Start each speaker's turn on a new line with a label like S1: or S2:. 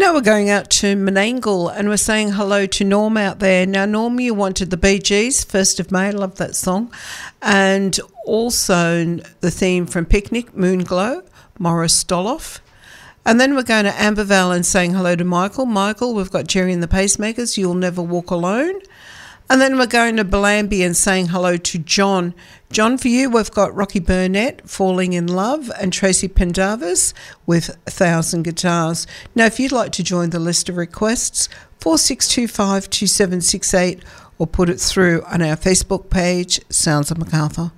S1: Now we're going out to Menangle and we're saying hello to Norm out there. Now, Norm, you wanted the Bee Gees, 1st of May. I love that song. And also the theme from Picnic, Moonglow, Morris Stoloff. And then we're going to Ambervale and saying hello to Michael. Michael, we've got Jerry and the Pacemakers, You'll Never Walk Alone. And then we're going to Bellambi and saying hello to John. John, for you, we've got Rocky Burnett, Falling in Love, and Tracy Pendarvis with 1,000 Guitars. Now, if you'd like to join the list of requests, 4625 2768, or put it through on our Facebook page, Sounds of Macarthur.